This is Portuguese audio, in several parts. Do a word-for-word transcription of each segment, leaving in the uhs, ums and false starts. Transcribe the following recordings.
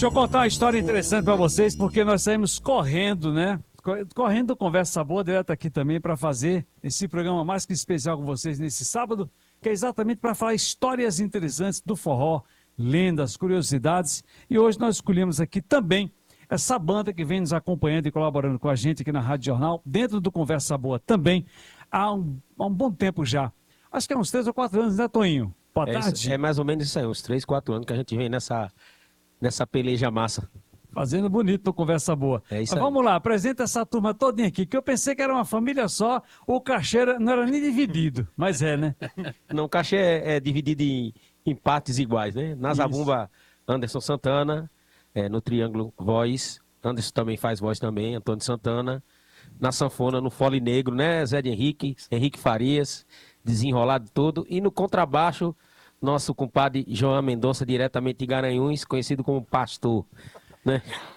Deixa eu contar uma história interessante para vocês, porque nós saímos correndo, né? Correndo Conversa Boa, direto aqui também, para fazer esse programa mais que especial com vocês nesse sábado, que é exatamente para falar histórias interessantes do forró, lendas, curiosidades. E hoje nós escolhemos aqui também essa banda que vem nos acompanhando e colaborando com a gente aqui na Rádio Jornal, dentro do Conversa Boa também, há um, há um bom tempo já. Acho que há uns três ou quatro anos, né, Toninho? Boa é, tarde. É mais ou menos isso aí, uns três, quatro anos que a gente vem nessa, nessa peleja massa. Fazendo bonito no Conversa Boa. É isso Mas aí. vamos lá, apresenta essa turma todinha aqui, que eu pensei que era uma família só, o cachê era- não era nem dividido, mas é, né? Não, o cachê é, é dividido em, em partes iguais, né? Na zabumba, Anderson Santana, é, no Triângulo, voz. Anderson também faz voz também, Antônio Santana. Na sanfona, no fole negro, né? Zé de Henrique, Henrique Farias, desenrolado todo. E no contrabaixo, nosso compadre João Mendonça, diretamente de Garanhuns, conhecido como Pastor, né?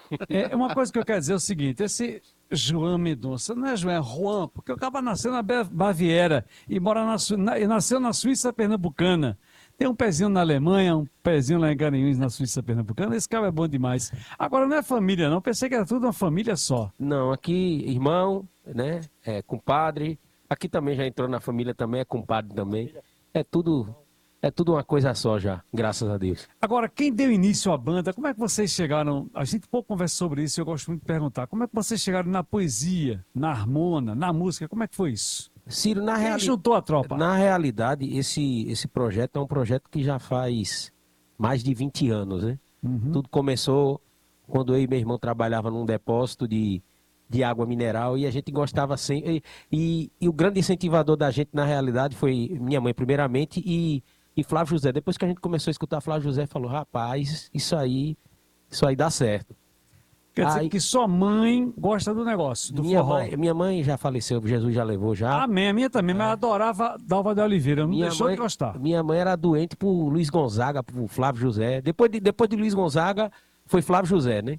É uma coisa que eu quero dizer é o seguinte, esse João Mendonça, não é João, é Juan, porque o cara nasceu na Ba- Baviera e mora na, Su- na- e nasceu na Suíça Pernambucana. Tem um pezinho na Alemanha, um pezinho lá em Garanhuns, na Suíça Pernambucana. Esse cara é bom demais. Agora, não é família, não. Pensei que era tudo uma família só. Não, aqui, irmão, né? É compadre. Aqui também já entrou na família também, é compadre também. É tudo, é tudo uma coisa só já, graças a Deus. Agora, quem deu início à banda, como é que vocês chegaram? A gente pouco conversa sobre isso e eu gosto muito de perguntar. Como é que vocês chegaram na poesia, na harmona, na música? Como é que foi isso? Ciro, na, Quem reali... juntou a tropa? na realidade, esse, esse projeto é um projeto que já faz mais de vinte anos, né? Uhum. Tudo começou quando eu e meu irmão trabalhava num depósito de, de água mineral e a gente gostava sempre. E, e, e o grande incentivador da gente, na realidade, foi minha mãe, primeiramente, e, e Flávio José. Depois que a gente começou a escutar Flávio José, falou: rapaz, isso aí, isso aí dá certo. Quer dizer Aí- que sua mãe gosta do negócio, do Minha forró. mãe, minha mãe já faleceu, Jesus já levou já. Amém, a minha também, mas ela adorava Dalva de Oliveira, não Minha deixou mãe, de gostar. minha mãe era doente por Luiz Gonzaga, por Flávio José. Depois de, depois de Luiz Gonzaga, foi Flávio José, né?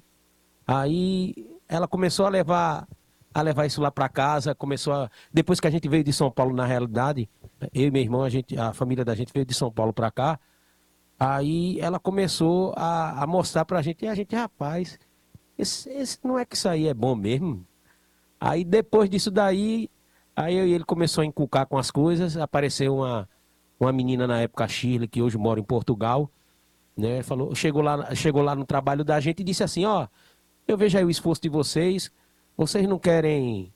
Aí ela começou a levar, a levar isso lá para casa, começou a... Depois que a gente veio de São Paulo, na realidade, eu e meu irmão, a, gente, a família da gente veio de São Paulo para cá, aí ela começou a, a mostrar pra gente, e a gente, rapaz, esse, esse, não é que isso aí é bom mesmo? Aí depois disso daí, aí eu e ele começou a inculcar com as coisas, apareceu uma, uma menina na época, a Shirley, que hoje mora em Portugal, né? Falou, chegou lá, chegou lá no trabalho da gente e disse assim, ó, eu vejo aí o esforço de vocês, vocês não querem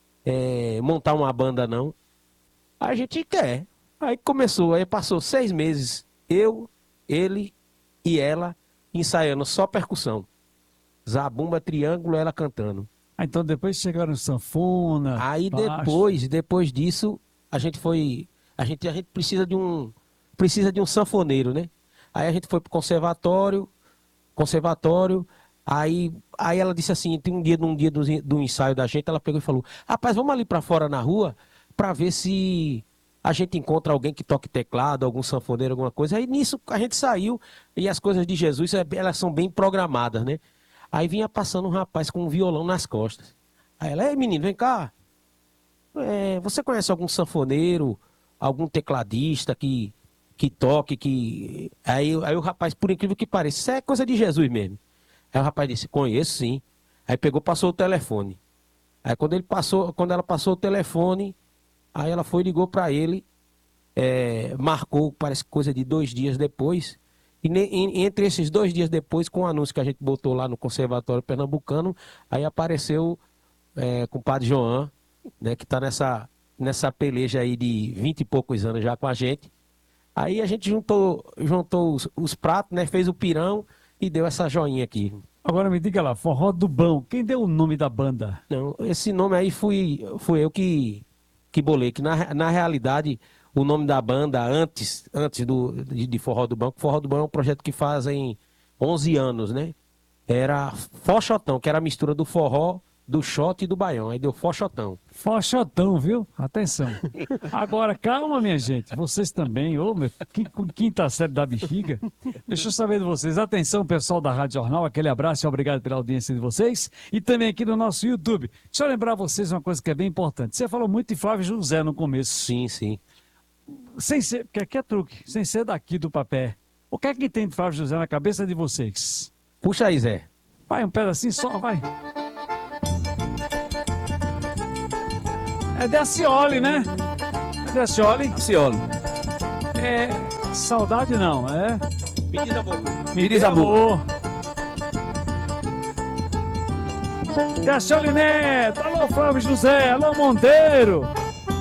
é, montar uma banda não? Aí a gente quer. Aí começou, aí passou seis meses, eu, ele e ela ensaiando só percussão. Zabumba, triângulo, ela cantando. Ah, então depois chegaram sanfona, Aí baixo. depois, depois disso, a gente foi, a gente, a gente precisa de um, precisa de um sanfoneiro, né? Aí a gente foi pro conservatório, conservatório, aí, aí ela disse assim, tem um dia, num dia do, do ensaio da gente, ela pegou e falou, rapaz, vamos ali pra fora na rua, pra ver se a gente encontra alguém que toque teclado, algum sanfoneiro, alguma coisa. Aí nisso a gente saiu, e as coisas de Jesus, elas são bem programadas, né? Aí vinha passando um rapaz com um violão nas costas. Aí ela, ei menino, vem cá. É, você conhece algum sanfoneiro, algum tecladista que, que toque, que... Aí, aí o rapaz, por incrível que pareça, isso é coisa de Jesus mesmo. Aí o rapaz disse, conheço sim. Aí pegou, passou o telefone. Aí quando, ele passou, quando ela passou o telefone, aí ela foi e ligou para ele, é, marcou, parece que coisa de dois dias depois... E ne- em- entre esses dois dias depois, com o anúncio que a gente botou lá no Conservatório Pernambucano, aí apareceu é, com o Padre João, né, que está nessa, nessa peleja aí de vinte e poucos anos já com a gente. Aí a gente juntou, juntou os, os pratos, né, fez o pirão e deu essa joinha aqui. Agora me diga lá, Forró do Bão, quem deu o nome da banda? Não, esse nome aí fui, fui eu que, que bolei, que na, na realidade... O nome da banda, antes, antes do, de, de Forró do Bão, Forró do Bão é um projeto que fazem onze anos, né? Era Foxotão, que era a mistura do forró, do shot e do baião. Aí deu Foxotão. Foxotão, viu? Atenção. Agora, calma, minha gente. Vocês também, ô, meu, que quinta série da bexiga. Deixa eu saber de vocês. Atenção, pessoal da Rádio Jornal. Aquele abraço e obrigado pela audiência de vocês. E também aqui no nosso YouTube. Deixa eu lembrar vocês uma coisa que é bem importante. Você falou muito de Flávio José no começo. Sim, sim. Sem ser, porque aqui é truque, sem ser daqui do papel. O que é que tem de Flávio José na cabeça de vocês? Puxa aí, Zé. Vai, um pedacinho só, vai. É Dacioli, né? É Dacioli. Dacioli. É. Saudade não, é. Me diz amor. Me diz amor. Dacioli Neto, alô Flávio José, alô Monteiro.